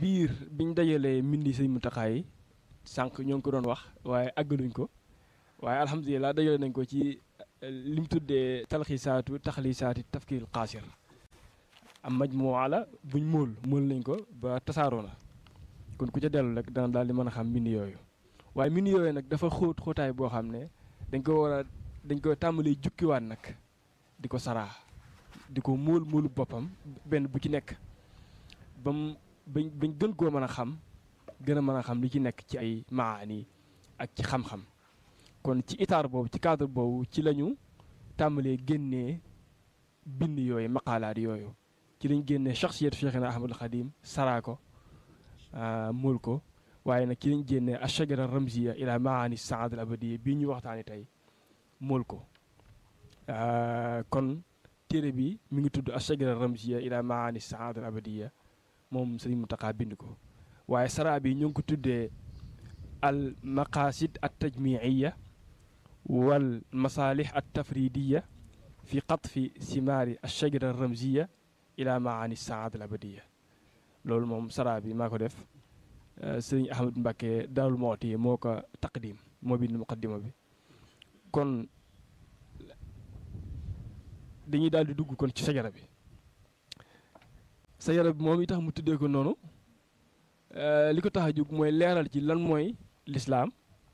biir biñ dajalee mbindi sëñ Muntaxa yi sànq ñoo ngi ko doon wax waaye àggaluñ ko waaye alhamdulilah dajale nañ ko ci lim tuddee talxiisaatu taxliisaati tafkiiril qaasir am majmuwa la buñ móol nañ ko ba tasaaroo na kon ku ca dellu rek dana daal di mën a xam mbind yooyu waaye mbind yooyu nag dafa xóotaay boo xam ne dañ ko tàmbalee jukkiwaat nag di ko saraa di ko móolu boppam benn bu ci nekk bañ gën koo mën a xam gën a mën a xam li ci nekk ci ay maani ak ci xam-xam kon ci itaar boobu ci cadre boobu ci lañu tàmbalee génnee bind yooyu maqaalaat yooyu ci lañ génnee shaxsiyatu Cheikhina Ahmadul Xadim saraa ko móol ko waaye nag ci lañ génnee ashajara ramziya ila maani saad al abadiya bii ñu waxtaani tey móol ko kon téere bi mi ngi tudd ashajara ramziya ila maani saad al abadiya moom Sëriñ Muntaxa bind ko waaye saraa bi ñu ngi ko tuddee al maqasid at tajmiiya wal masaalih at tafridiya fi qatfi simaari ashajara ramziya ila maani saad al abadiya loolu moom saraa bi maa ko def sëriñ Ahmad Mbàkke Daarul Muxti moo ko taqdim moo bind muqaddima bi kon dañuy daal di dugg kon ci sajara bi moom i tax mu tuddee ko noonu li ko tax a jóg mooy leeral ci lan mooy lislaam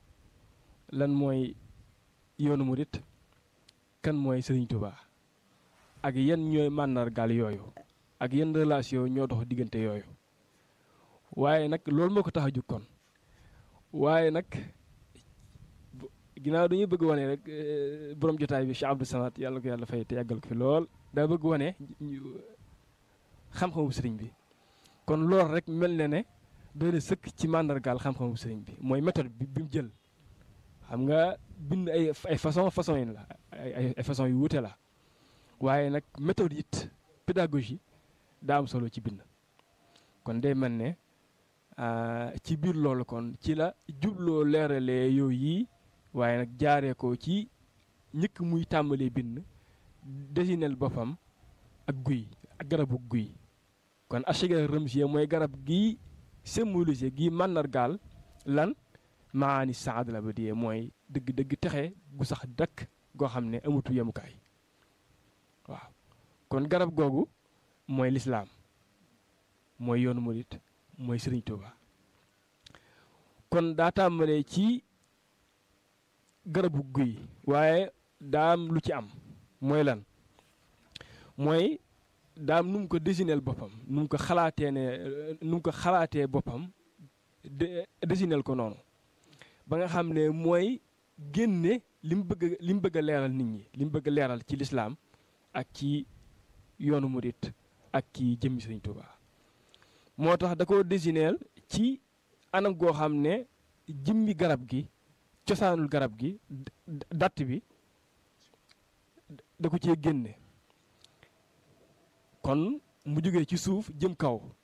lan mooy yoonu murit kan mooy Sëriñ Tuubaa ak yan ñooy màndargaal yooyu ak yan relation ñoo dox diggante yooyu waaye nag loolu moo ko tax a jóg kon waaye nag ginnaaw dañuy bëgg wane rek borom jotaay bi Cheikh Abdou Samad yàlla ko yàlla fay te yàggal ko fi lool daa bëgg wane xam-xamu sëriñ bi kon loolu rek mel na ne doy na sëkk ci màndargaal xam-xamu sëriñ bi mooy méthode bi mu jël xam nga bind ay façon yi la ay façon yu wuute la waaye nag méthode it pédagogie daa am solo ci bind kon day mel ne ci biir loolu kon ci la jubloo leeralee yooyu yi waaye nag jaaree ko ci ñëkk muy tàmbalee bind desinel boppam ak guy ak garabu guy kon ashajara ramziya mooy garab gi symbolisé gi màndargaal lan maani saad al abadiya mooy dëgg-dëgg texe gu sax dakk goo xam ne amatu yemukaay waaw kon garab googu mooy lislaam mooy yoonu murit mooy Sëriñ Tuuba kon daa tàmbalee ci garabu guy waaye daa am lu ci am mooy lan mooy daa am nu mu ko désineel boppam nu mu ko xalaatee boppam désineel ko noonu ba nga xam ne mooy génne li mu bëgg a leeral nit ñi li mu bëgg a leeral ci lislaam ak ci yoonu murit ak ci jëmmi Sëriñ Tuuba moo tax da ko désineel ci anam goo xam ne jëmmi garab gi cosaanul garab gi datt bi da ko cee génne kon mu jógee ci suuf jëm kaw